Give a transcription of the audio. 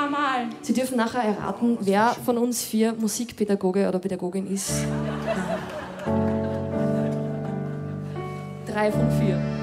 normal. Sie dürfen nachher erraten, wer von uns 4 Musikpädagoge oder Pädagogin ist. 3 von 4.